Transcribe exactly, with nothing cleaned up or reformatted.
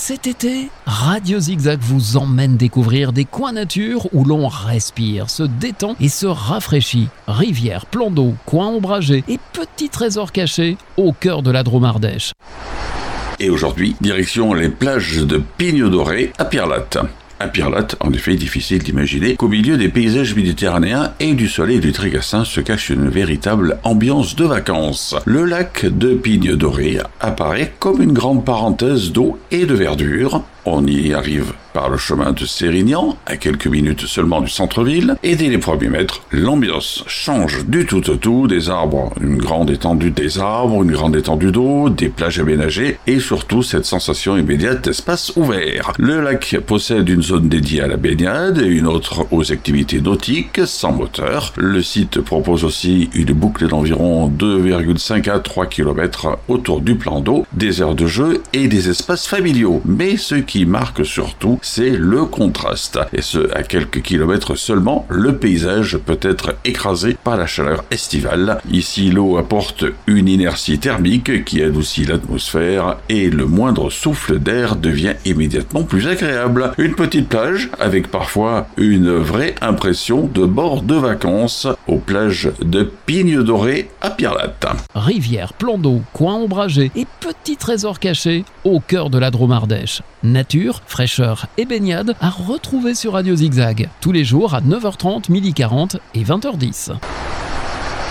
Cet été, Radio Zigzag vous emmène découvrir des coins nature où l'on respire, se détend et se rafraîchit. Rivières, plans d'eau, coins ombragés et petits trésors cachés au cœur de la Drôme Ardèche. Et aujourd'hui, direction les plages de Pigne-Doré à Pierrelatte. À Pierrelatte, en effet, difficile d'imaginer qu'au milieu des paysages méditerranéens et du soleil et du Trégassin se cache une véritable ambiance de vacances. Le lac de Pigne-Doré apparaît comme une grande parenthèse d'eau et de verdure. On y arrive par le chemin de Sérignan, à quelques minutes seulement du centre-ville, et dès les premiers mètres, l'ambiance change du tout au tout, des arbres, une grande étendue des arbres, une grande étendue d'eau, des plages aménagées, et surtout cette sensation immédiate d'espace ouvert. Le lac possède une zone dédiée à la baignade et une autre aux activités nautiques sans moteur. Le site propose aussi une boucle d'environ deux virgule cinq à trois kilomètres autour du plan d'eau, des aires de jeu et des espaces familiaux. Mais ce qui marque surtout, c'est le contraste. Et ce, à quelques kilomètres seulement, le paysage peut être écrasé par la chaleur estivale. Ici, l'eau apporte une inertie thermique qui adoucit l'atmosphère et le moindre souffle d'air devient immédiatement plus agréable. Une petite plage avec parfois une vraie impression de bord de vacances aux plages de Pigne-Doré à Pierrelatte. Rivières, plans d'eau, coins ombragés et petits trésors cachés au cœur de la Drôme Ardèche. Nature, fraîcheur et baignade à retrouver sur Radio Zigzag tous les jours à neuf heures trente, midi quarante et vingt heures dix.